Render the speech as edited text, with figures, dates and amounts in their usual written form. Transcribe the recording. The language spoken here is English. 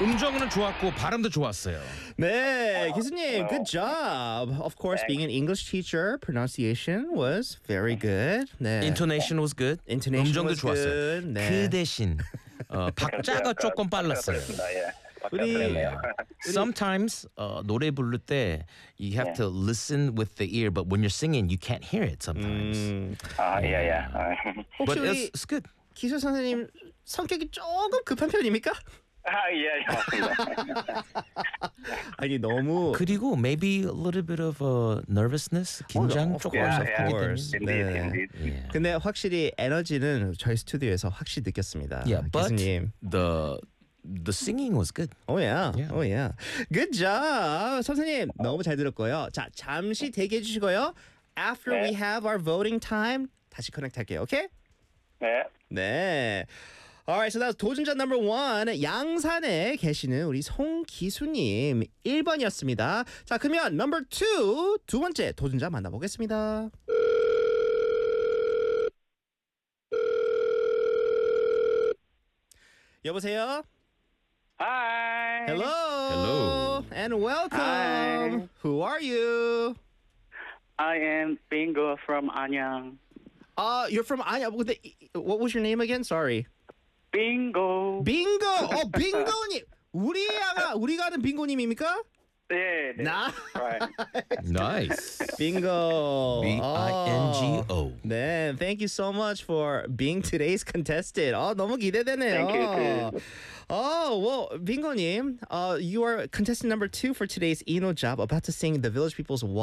음정은 좋았고 발음도 좋았어요. 네, 교수님, good job. Of course, being an English teacher, pronunciation was very good. 네. Intonation was good. Intonation 음정도 was 좋았어요. good. 네. 그 대신 박자가 조금 빨랐어요. 그렇습니다. 예. 우리 Sometimes 노래 부를 때 you have to listen with the ear, but when you're singing, you can't hear it sometimes. 예. But 혹시 우리 it's good. 기술 선생님 성격이 조금 급한 편입니까? 예, 맞습니다. 아니 너무 그리고 maybe a little bit of nervousness, 긴장 조금 Yeah, 하게 yeah. 되는. Indeed, indeed. Yeah. 근데 확실히 에너지는 저희 스튜디오에서 확실히 느꼈습니다. Yeah, but 교수님. the singing was good. Oh yeah. Yeah. Oh yeah. Good job. 선생님 너무 잘 들었고요. 자, 잠시 대기해 주시고요. After 네. we have our voting time 다시 커넥트 할게요. 오케이? 네. 네. Alright, so that's 도전자 number 1. 양산에 계시는 우리 송기수님 1번이었습니다. 자, 그러면 number 2, 두 번째 도전자 만나보겠습니다. 여보세요? Hi. Hello. And welcome. Hi. Who are you? I am Bingo from Anyang. You're from Anya. What was your name again? Sorry. Bingo. 빙고. 빙고님. 우리가 아는 빙고님입니까? 네. 나. Right. Nice. Bingo. B-I-N-G-O. 네, thank you so much for being today's contestant. 너무 기대되네요. Thank you. Well, 빙고님, you are contestant number 2 for today's Eno job, about to sing the Village People's